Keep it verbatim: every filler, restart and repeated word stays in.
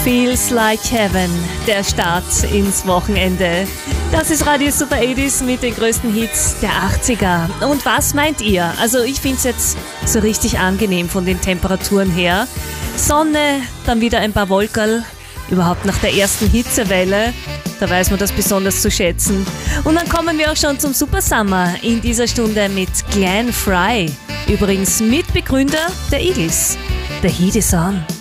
Feels like heaven, der Start ins Wochenende. Das ist Radio Super achtziger mit den größten Hits der achtziger. Und was meint ihr? Also ich finde es jetzt so richtig angenehm von den Temperaturen her. Sonne, dann wieder ein paar Wolkerl, überhaupt nach der ersten Hitzewelle. Da weiß man das besonders zu schätzen. Und dann kommen wir auch schon zum Super Summer in dieser Stunde mit Glenn Frey. Übrigens Mitbegründer der Eagles. The Heat is on.